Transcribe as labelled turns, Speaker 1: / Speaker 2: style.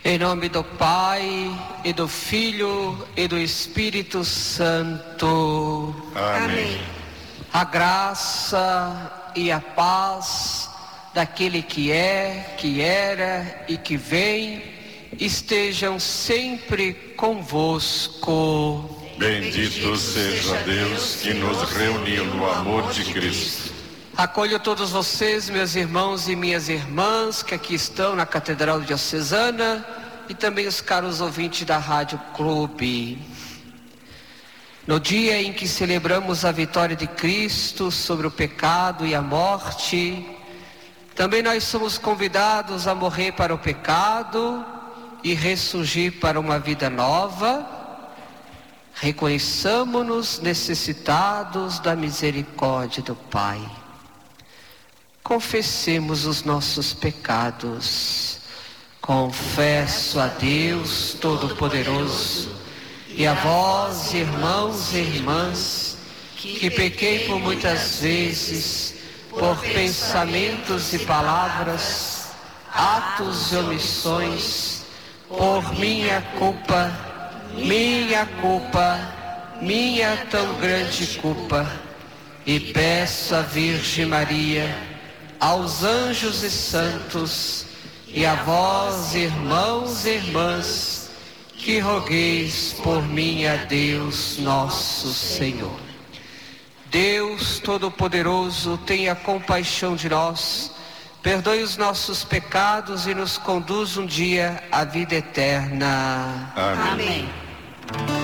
Speaker 1: Em nome do Pai, e do Filho, e do Espírito Santo.
Speaker 2: Amém.
Speaker 1: A graça e a paz daquele que é, que era e que vem, estejam sempre convosco.
Speaker 2: Bendito seja Deus que nos reuniu no amor de Cristo.
Speaker 1: Acolho todos vocês, meus irmãos e minhas irmãs, que aqui estão na Catedral Diocesana, e também os caros ouvintes da Rádio Clube. No dia em que celebramos a vitória de Cristo sobre o pecado e a morte, também nós somos convidados a morrer para o pecado e ressurgir para uma vida nova. Reconheçamo-nos necessitados da misericórdia do Pai. Confessemos os nossos pecados. Confesso a Deus Todo-Poderoso e a vós, irmãos e irmãs, que pequei por muitas vezes, por pensamentos e palavras, atos e omissões, por minha culpa, minha tão grande culpa. E peço à Virgem Maria, aos anjos e santos, e a vós, irmãos e irmãs, que rogueis por mim a Deus nosso Senhor. Deus Todo-Poderoso, tenha compaixão de nós, perdoe os nossos pecados e nos conduz um dia à vida eterna.
Speaker 2: Amém.
Speaker 3: Amém.